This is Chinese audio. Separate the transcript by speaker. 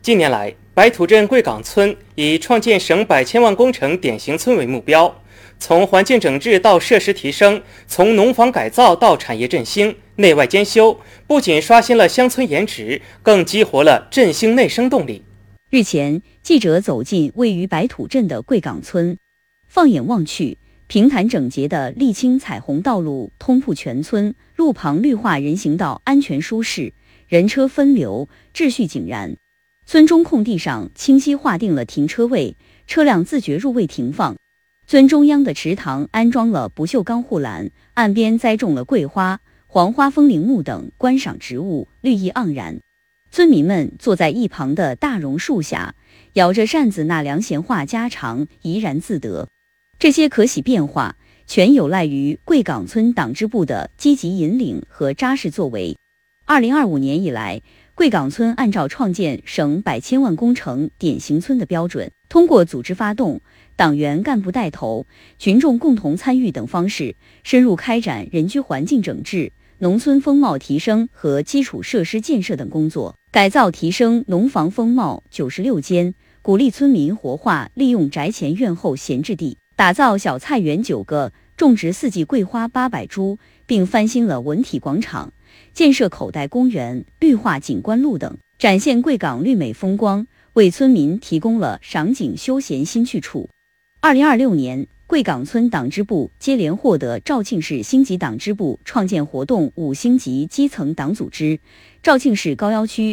Speaker 1: 近年来，白土镇贵岗村以创建省百千万工程典型村为目标，从环境整治到设施提升，从农房改造到产业振兴，内外兼修，不仅刷新了乡村颜值，更激活了振兴内生动力。
Speaker 2: 日前，记者走进位于白土镇的贵岗村，放眼望去，平坦整洁的沥青彩虹道路通铺全村，路旁绿化人行道安全舒适，人车分流，秩序井然。村中空地上清晰划定了停车位，车辆自觉入位停放。村中央的池塘安装了不锈钢护栏，岸边栽种了桂花、黄花风铃木等观赏植物，绿意盎然。村民们坐在一旁的大榕树下，摇着扇子纳凉闲话家常，怡然自得。这些可喜变化，全有赖于贵岗村党支部的积极引领和扎实作为。2025年以来，贵岗村按照创建省百千万工程典型村的标准，通过组织发动、党员干部带头、群众共同参与等方式，深入开展人居环境整治、农村风貌提升和基础设施建设等工作，改造提升农房风貌96间，鼓励村民活化利用宅前院后闲置地，打造小菜园9个，种植4季桂花800株，并翻新了文体广场，建设口袋公园、绿化景观路等，展现贵岗绿美风光，为村民提供了赏景休闲新去处。2026年，贵岗村党支部接连获得肇庆市星级党支部创建活动5星级基层党组织、肇庆市高要区